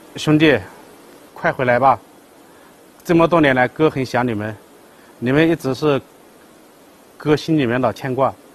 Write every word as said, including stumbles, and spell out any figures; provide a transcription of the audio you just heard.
兄弟，快回来吧！这么多年来，哥很想你们，你们一直是哥心里面的牵挂。